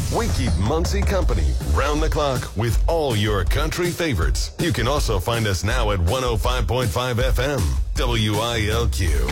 We keep Muncie company round the clock with all your country favorites. You can also find us now at 105.5 FM, WILQ.